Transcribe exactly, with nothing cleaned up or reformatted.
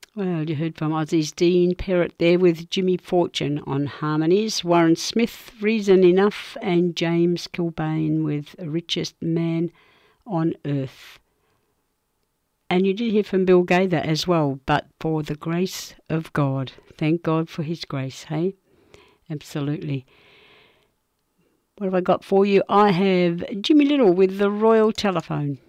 Well, you heard from Aussie's Dean Perrott there with Jimmy Fortune on harmonies, Warren Smith, Reason Enough, and James Kilbane with Richest Man on Earth. And you did hear from Bill Gaither as well, But for the Grace of God. Thank God for his grace, hey? Absolutely. What have I got for you? I have Jimmy Little with The Royal Telephone.